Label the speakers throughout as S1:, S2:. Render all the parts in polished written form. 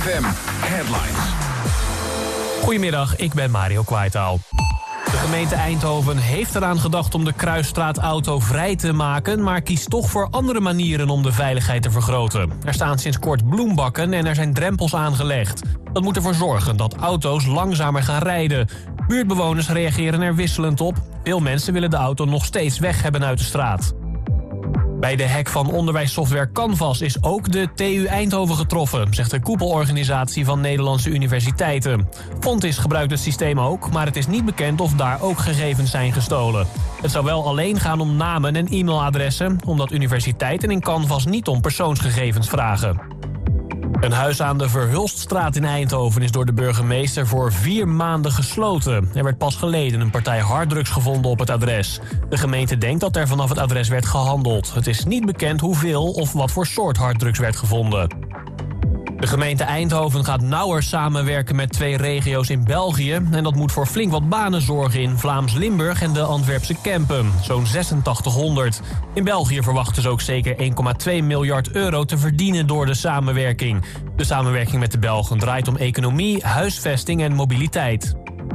S1: FM Headlines.
S2: Goedemiddag, ik ben Mario Kwaitaal. De gemeente Eindhoven heeft eraan gedacht om de Kruisstraat autovrij te maken, maar kiest toch voor andere manieren om de veiligheid te vergroten. Er staan sinds kort bloembakken en er zijn drempels aangelegd. Dat moet ervoor zorgen dat auto's langzamer gaan rijden. Buurtbewoners reageren er wisselend op. Veel mensen willen de auto nog steeds weg hebben uit de straat. Bij de hack van onderwijssoftware Canvas is ook de TU Eindhoven getroffen, zegt de koepelorganisatie van Nederlandse universiteiten. Fontis gebruikt het systeem ook, maar het is niet bekend of daar ook gegevens zijn gestolen. Het zou wel alleen gaan om namen en e-mailadressen, omdat universiteiten in Canvas niet om persoonsgegevens vragen. Een huis aan de Verhulststraat in Eindhoven is door de burgemeester voor 4 maanden gesloten. Er werd pas geleden een partij harddrugs gevonden op het adres. De gemeente denkt dat er vanaf het adres werd gehandeld. Het is niet bekend hoeveel of wat voor soort harddrugs werd gevonden. De gemeente Eindhoven gaat nauwer samenwerken met 2 regio's in België. En dat moet voor flink wat banen zorgen in Vlaams-Limburg en de Antwerpse Kempen. Zo'n 8600. In België verwachten ze ook zeker 1,2 miljard euro te verdienen door de samenwerking. De samenwerking met de Belgen draait om economie, huisvesting en mobiliteit.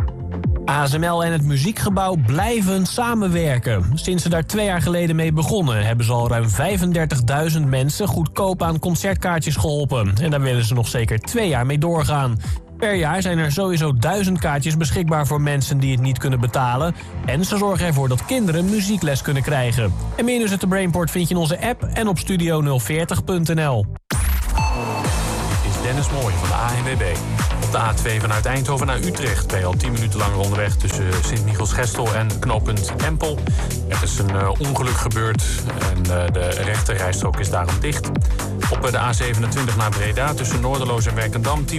S2: ASML en het Muziekgebouw blijven samenwerken. Sinds ze daar 2 jaar geleden mee begonnen, hebben ze al ruim 35.000 mensen goedkoop aan concertkaartjes geholpen. En daar willen ze nog zeker 2 jaar mee doorgaan. Per jaar zijn er sowieso 1000 kaartjes beschikbaar voor mensen die het niet kunnen betalen. En ze zorgen ervoor dat kinderen muziekles kunnen krijgen. En meer nieuws uit de Brainport vind je in onze app en op studio040.nl.
S3: Dennis Mooij van de ANWB. Op de A2 vanuit Eindhoven naar Utrecht ben je al 10 minuten langer onderweg tussen Sint-Michiels-Gestel en knooppunt Empel. Er is een ongeluk gebeurd en de rechterrijstrook is daarom dicht. Op de A27 naar Breda tussen Noorderloos en Werkendam 10